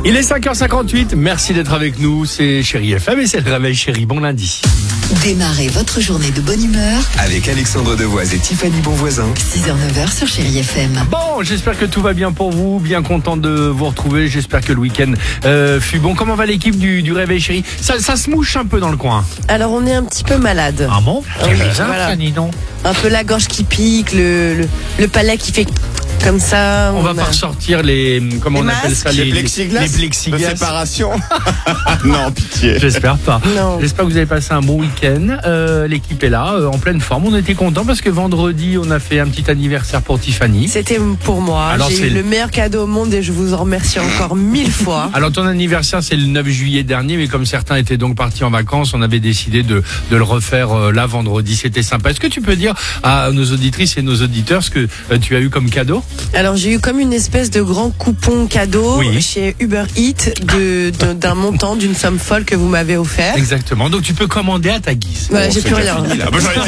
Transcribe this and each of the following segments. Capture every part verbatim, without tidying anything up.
Il est cinq heures cinquante-huit, merci d'être avec nous, c'est Chérie F M et c'est le réveil Chérie, bon lundi. Démarrez votre journée de bonne humeur avec Alexandre Devoise et Tiffany Bonvoisin. six heures neuf heures sur Chérie F M. Bon, j'espère que tout va bien pour vous, bien content de vous retrouver, j'espère que le week-end euh, fut bon. Comment va l'équipe du, du réveil Chérie? ça, ça se mouche un peu dans le coin. Alors on est un petit peu malade. Ah bon? Oui, voilà. non. Un peu la gorge qui pique, le, le, le palais qui fait comme ça. On, on va a... pas ressortir les, comment les on appelle ça, les, les plexiglas, les plexiglas de séparation. Non, pitié. J'espère pas. Non. J'espère que vous avez passé un bon week-end. Euh, l'équipe est là, euh, en pleine forme. On était contents parce que vendredi, on a fait un petit anniversaire pour Tiffany. C'était pour moi. Alors, J'ai c'est... eu le meilleur cadeau au monde et je vous en remercie encore mille fois. Alors ton anniversaire, c'est le neuf juillet dernier, mais comme certains étaient donc partis en vacances, on avait décidé de, de le refaire euh, là vendredi. C'était sympa. Est-ce que tu peux dire à nos auditrices et nos auditeurs ce que euh, tu as eu comme cadeau? Alors j'ai eu comme une espèce de grand coupon cadeau oui. chez Uber Eats de, de, d'un montant, d'une somme folle que vous m'avez offert. Exactement, donc tu peux commander à ta guise. Voilà, Bon, j'ai plus rien. Fini, là. Moi, j'en étais...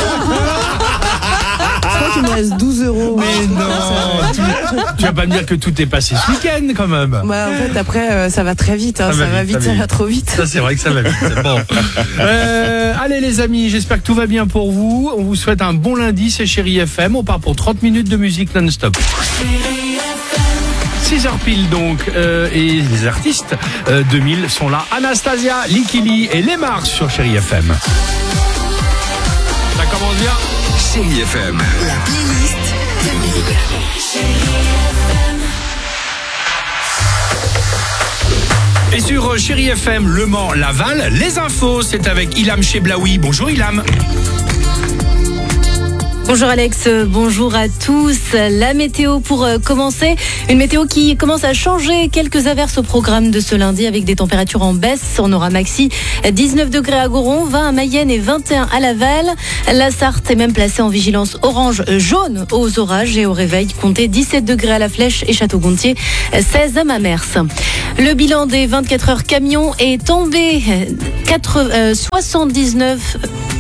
Je crois qu'il me reste douze euros. Mais non, tu, tu vas pas me dire que tout est passé ce week-end quand même. Bah, en fait, après, euh, ça va très vite. Hein. Ça, ça va vite, ça, vite. ça va trop vite. Ça, c'est vrai que ça va vite. Bon. Euh, allez, les amis, j'espère que tout va bien pour vous. On vous souhaite un bon lundi, c'est Chérie F M. On part pour trente minutes de musique non-stop. six heures pile donc, euh, et les artistes euh, deux mille sont là. Anastasia, Likili et Les Mars sur Chérie F M. Ça commence bien. Chérie F M. La playlist deux mille. Et sur Chérie F M, Le Mans, Laval, les infos, c'est avec Ilham Cheblaoui. Bonjour Ilham. Bonjour Alex, bonjour à tous. La météo pour commencer, une météo qui commence à changer. Quelques averses au programme de ce lundi avec des températures en baisse. On aura maxi dix-neuf degrés à Goron, vingt à Mayenne et vingt et un à Laval. La Sarthe est même placée en vigilance orange jaune aux orages et au réveil. Comptez dix-sept degrés à La Flèche et Château-Gontier, seize à Mamers. Le bilan des vingt-quatre heures camion est tombé. soixante-dix-neuf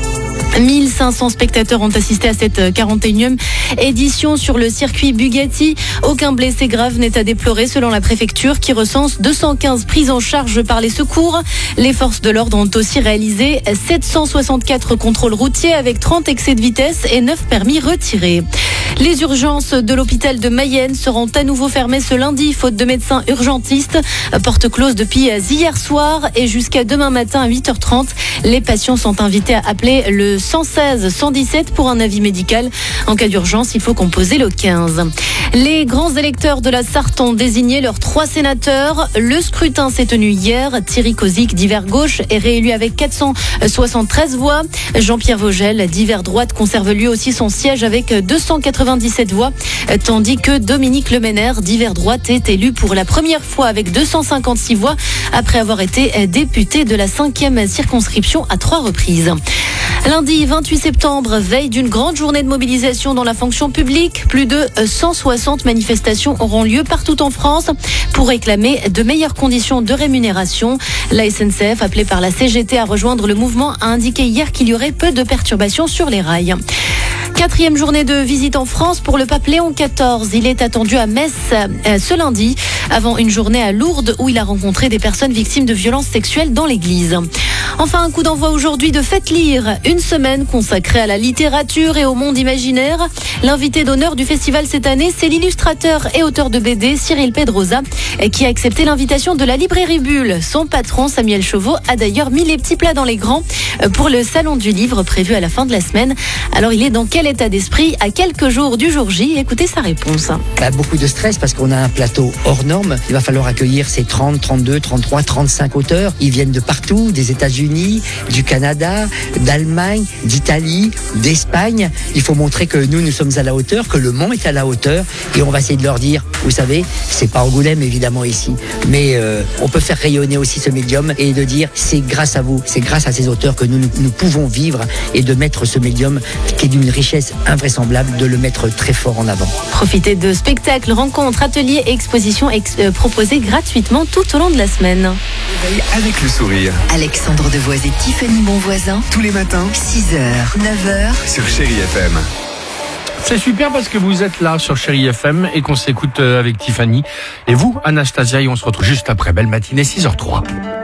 mille cinq cents spectateurs ont assisté à cette quarante et unième édition sur le circuit Bugatti. Aucun blessé grave n'est à déplorer selon la préfecture qui recense deux cent quinze prises en charge par les secours. Les forces de l'ordre ont aussi réalisé sept cent soixante-quatre contrôles routiers avec trente excès de vitesse et neuf permis retirés. Les urgences de l'hôpital de Mayenne seront à nouveau fermées ce lundi, faute de médecins urgentistes. Porte close depuis hier soir et jusqu'à demain matin à huit heures trente. Les patients sont invités à appeler le cent seize cent dix-sept pour un avis médical. En cas d'urgence, il faut composer le quinze. Les grands électeurs de la Sarthe ont désigné leurs trois sénateurs. Le scrutin s'est tenu hier. Thierry Kozik, divers gauche, est réélu avec quatre cent soixante-treize voix. Jean-Pierre Vogel, divers droite, conserve lui aussi son siège avec deux cent quatre-vingt-dix-sept voix. Tandis que Dominique Lemener, divers droite, est élu pour la première fois avec deux cent cinquante-six voix après avoir été député de la cinquième circonscription à trois reprises. Lundi vingt-huit septembre, veille d'une grande journée de mobilisation dans la fonction publique. Plus de cent soixante manifestations auront lieu partout en France pour réclamer de meilleures conditions de rémunération. La S N C F, appelée par la C G T à rejoindre le mouvement, a indiqué hier qu'il y aurait peu de perturbations sur les rails. Quatrième journée de visite en France pour le pape Léon quatorze. Il est attendu à Metz euh, ce lundi, avant une journée à Lourdes où il a rencontré des personnes victimes de violences sexuelles dans l'église. Enfin, un coup d'envoi aujourd'hui de Faites lire, une semaine consacrée à la littérature et au monde imaginaire. L'invité d'honneur du festival cette année, c'est l'illustrateur et auteur de B D Cyril Pedrosa, qui a accepté l'invitation de la librairie Bulle. Son patron, Samuel Chauveau, a d'ailleurs mis les petits plats dans les grands pour le salon du livre prévu à la fin de la semaine. Alors, il est dans quel état d'esprit à quelques jours du jour J? Écoutez sa réponse. Bah, beaucoup de stress parce qu'on a un plateau hors norme. Il va falloir accueillir ces trente, trente-deux, trente-trois, trente-cinq auteurs. Ils viennent de partout, des États-Unis, du Canada, d'Allemagne, d'Italie, d'Espagne. Il faut montrer que nous, nous sommes à la hauteur, que le Mans est à la hauteur et on va essayer de leur dire, vous savez, c'est pas Angoulême évidemment ici, mais euh, on peut faire rayonner aussi ce médium et de dire, c'est grâce à vous, c'est grâce à ces auteurs que nous, nous, nous pouvons vivre et de mettre ce médium qui est d'une richesse invraisemblable, de le mettre très fort en avant. Profitez de spectacles, rencontres, ateliers et expositions ex- euh, proposés gratuitement tout au long de la semaine. Avec le sourire. Alexandre Devoise et Tiffany Bonvoisin. Tous les matins. six heures, neuf heures. Sur Chérie F M. C'est super parce que vous êtes là sur Chérie F M et qu'on s'écoute avec Tiffany. Et vous, Anastasia, et on se retrouve juste après. Belle matinée, six heures zéro trois.